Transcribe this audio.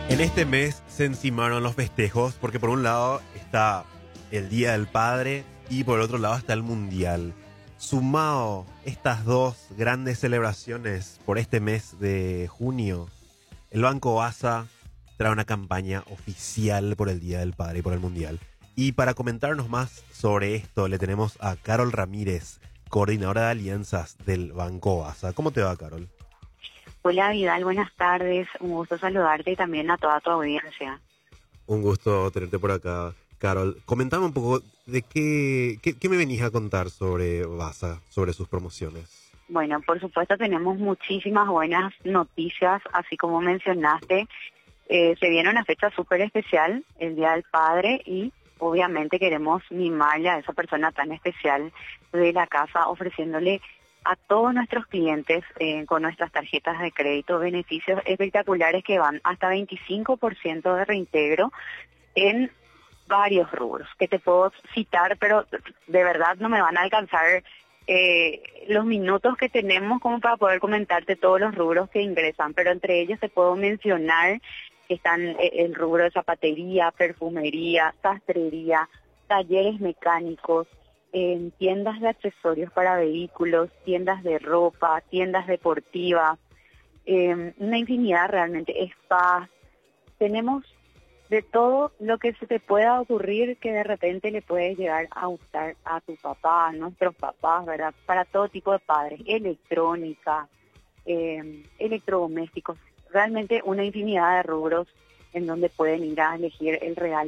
En este mes se encimaron los festejos porque por un lado está el Día del Padre y por el otro lado está el Mundial. Sumado estas dos grandes celebraciones por este mes de junio, el Banco Baza trae una campaña oficial por el Día del Padre y por el Mundial. Y para comentarnos más sobre esto le tenemos a Carol Ramírez, coordinadora de alianzas del Banco Baza. ¿Cómo te va, Carol? Hola Vidal, buenas tardes, un gusto saludarte y también a toda tu audiencia. Un gusto tenerte por acá, Carol. Comentame un poco de qué me venís a contar sobre Baza, sobre sus promociones. Bueno, por supuesto tenemos muchísimas buenas noticias, así como mencionaste, se viene una fecha súper especial, el Día del Padre, y obviamente queremos mimarle a esa persona tan especial de la casa ofreciéndole a todos nuestros clientes con nuestras tarjetas de crédito beneficios espectaculares que van hasta 25% de reintegro en varios rubros que te puedo citar, pero de verdad no me van a alcanzar los minutos que tenemos como para poder comentarte todos los rubros que ingresan, pero entre ellos te puedo mencionar que están el rubro de zapatería, perfumería, sastrería, talleres mecánicos, en tiendas de accesorios para vehículos, tiendas de ropa, tiendas deportivas, una infinidad realmente, spas. Tenemos de todo lo que se te pueda ocurrir que de repente le puede llegar a gustar a tu papá, a nuestros papás, ¿verdad? Para todo tipo de padres, electrónica, electrodomésticos, realmente una infinidad de rubros en donde pueden ir a elegir el regalo